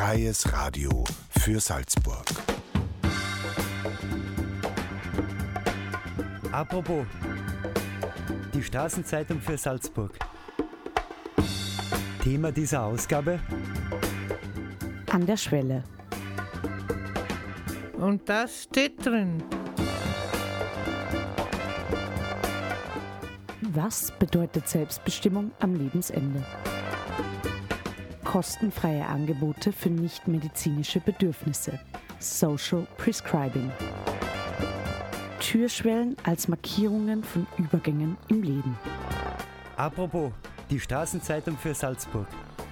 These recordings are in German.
Freies Radio für Salzburg. Apropos, die Straßenzeitung für Salzburg. Thema dieser Ausgabe: An der Schwelle. Und das steht drin. Was bedeutet Selbstbestimmung am Lebensende? Kostenfreie Angebote für nichtmedizinische Bedürfnisse. Social Prescribing. Türschwellen als Markierungen von Übergängen im Leben. Apropos, die Straßenzeitung für Salzburg.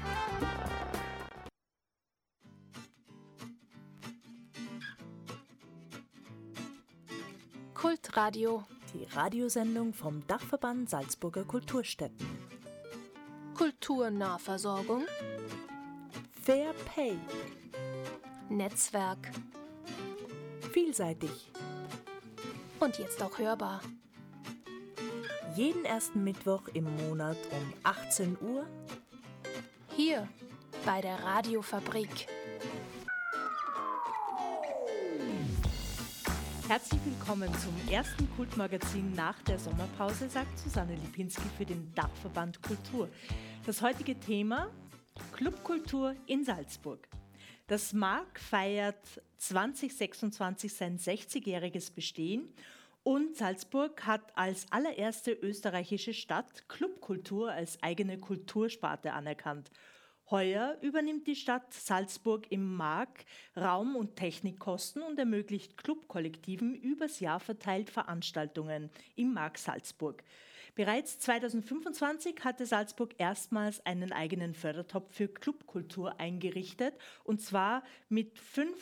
Kultradio. Die Radiosendung vom Dachverband Salzburger Kulturstätten. Kulturnahversorgung. Fair Pay. Netzwerk. Vielseitig. Und jetzt auch hörbar. Jeden ersten Mittwoch im Monat um 18 Uhr. Hier bei der Radiofabrik. Herzlich willkommen zum ersten Kultmagazin nach der Sommerpause, sagt Susanne Lipinski für den Dachverband Kultur. Das heutige Thema: Clubkultur in Salzburg. Das MARC feiert 2026 sein 60-jähriges Bestehen und Salzburg hat als allererste österreichische Stadt Clubkultur als eigene Kultursparte anerkannt. Heuer übernimmt die Stadt Salzburg im MARC Raum- und Technikkosten und ermöglicht Clubkollektiven übers Jahr verteilt Veranstaltungen im MARC Salzburg. Bereits 2025 hatte Salzburg erstmals einen eigenen Fördertopf für Clubkultur eingerichtet, und zwar mit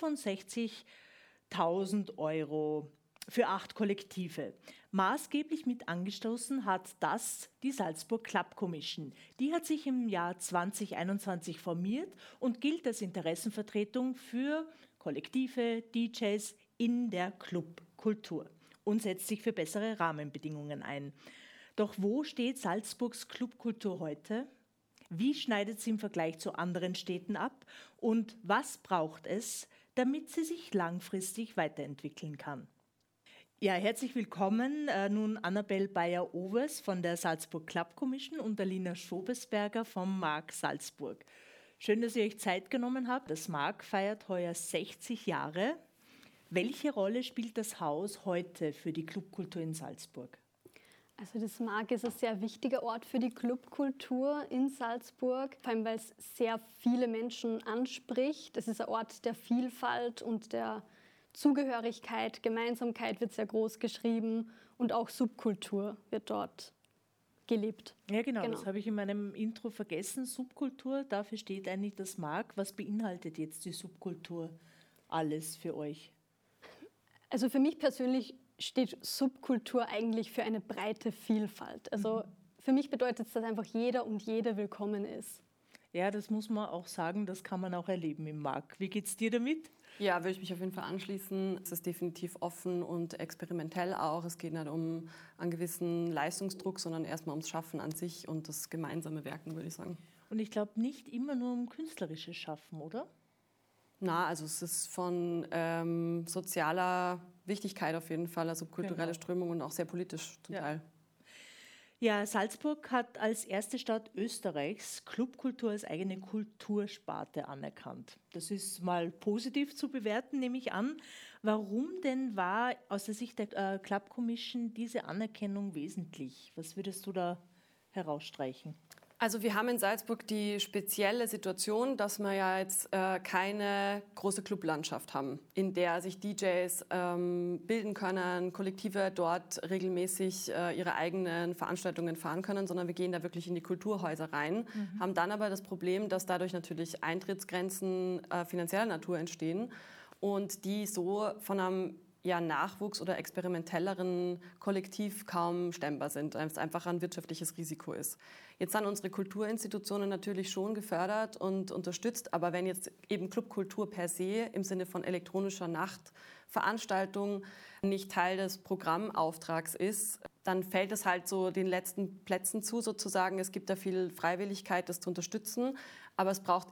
65.000 Euro für 8 Kollektive. Maßgeblich mit angestoßen hat das die Salzburg Club Commission. Die hat sich im Jahr 2021 formiert und gilt als Interessenvertretung für Kollektive, DJs in der Clubkultur und setzt sich für bessere Rahmenbedingungen ein. Doch wo steht Salzburgs Clubkultur heute? Wie schneidet sie im Vergleich zu anderen Städten ab? Und was braucht es, damit sie sich langfristig weiterentwickeln kann? Ja, herzlich willkommen nun Annabel Bayer-Overs von der Salzburg Club Commission und Alina Schobesberger vom MARC Salzburg. Schön, dass ihr euch Zeit genommen habt. Das MARC feiert heuer 60 Jahre. Welche Rolle spielt das Haus heute für die Clubkultur in Salzburg? Also das MARC ist ein sehr wichtiger Ort für die Clubkultur in Salzburg, vor allem weil es sehr viele Menschen anspricht. Es ist ein Ort der Vielfalt und der Zugehörigkeit, Gemeinsamkeit wird sehr groß geschrieben und auch Subkultur wird dort gelebt. Ja, genau. Das habe ich in meinem Intro vergessen. Subkultur, dafür steht eigentlich das MARC. Was beinhaltet jetzt die Subkultur alles für euch? Also für mich persönlich steht Subkultur eigentlich für eine breite Vielfalt. Also für mich bedeutet es, dass einfach jeder und jede willkommen ist. Ja, das muss man auch sagen, das kann man auch erleben im MARC. Wie geht es dir damit? Ja, würde ich mich auf jeden Fall anschließen. Es ist definitiv offen und experimentell auch. Es geht nicht um einen gewissen Leistungsdruck, sondern erstmal ums Schaffen an sich und das gemeinsame Wirken, würde ich sagen. Und ich glaube, nicht immer nur um künstlerisches Schaffen, oder? Na, also es ist von sozialer Wichtigkeit auf jeden Fall, also kulturelle Strömung und auch sehr politisch zum Teil. Ja, Salzburg hat als erste Stadt Österreichs Clubkultur als eigene Kultursparte anerkannt. Das ist mal positiv zu bewerten, nehme ich an. Warum denn war aus der Sicht der Club Commission diese Anerkennung wesentlich? Was würdest du da herausstreichen? Also wir haben in Salzburg die spezielle Situation, dass wir ja jetzt keine große Clublandschaft haben, in der sich DJs bilden können, Kollektive dort regelmäßig ihre eigenen Veranstaltungen fahren können, sondern wir gehen da wirklich in die Kulturhäuser rein, haben dann aber das Problem, dass dadurch natürlich Eintrittsgrenzen finanzieller Natur entstehen und die so von einem Nachwuchs- oder experimentelleren Kollektiv kaum stemmbar sind, weil es einfach ein wirtschaftliches Risiko ist. Jetzt sind unsere Kulturinstitutionen natürlich schon gefördert und unterstützt, aber wenn jetzt eben Clubkultur per se im Sinne von elektronischer Nachtveranstaltung nicht Teil des Programmauftrags ist, dann fällt es halt so den letzten Plätzen zu sozusagen. Es gibt da viel Freiwilligkeit, das zu unterstützen, aber es braucht